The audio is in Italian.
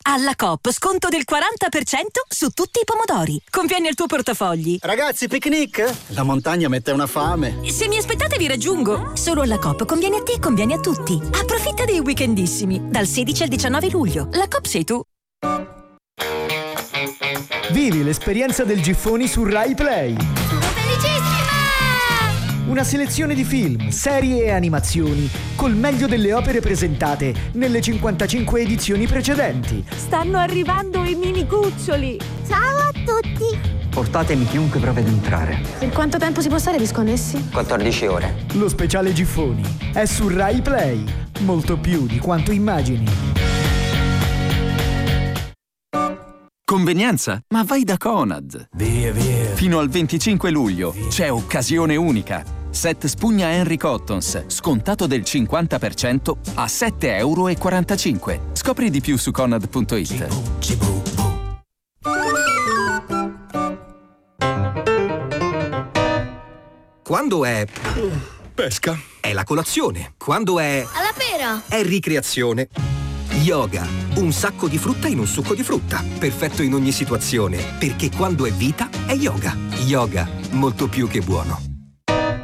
Alla Coop sconto del 40% su tutti i pomodori. Conviene al tuo portafogli. Ragazzi, picnic? La montagna mette una fame. Se mi aspettate vi raggiungo. Solo alla Coop conviene a te e conviene a tutti. Approfitta dei weekendissimi. Dal 16 al 19 luglio. La Coop sei tu. Vivi l'esperienza del Giffoni su Rai Play. Sono felicissima! Una selezione di film, serie e animazioni col meglio delle opere presentate nelle 55 edizioni precedenti. Stanno arrivando i mini cuccioli. Ciao a tutti! Portatemi chiunque provi ad entrare. Per quanto tempo si può stare disconnessi? 14 ore. Lo speciale Giffoni è su Rai Play. Molto più di quanto immagini. Convenienza? Ma vai da Conad! Via. Fino al 25 luglio c'è occasione unica. Set spugna Henry Cottons, scontato del 50% a €7,45. Scopri di più su conad.it. Quando è Pesca. è la colazione. Quando è Alla pera! ricreazione. Yoga, un sacco di frutta in un succo di frutta. Perfetto in ogni situazione, perché quando è vita è yoga. Yoga, molto più che buono.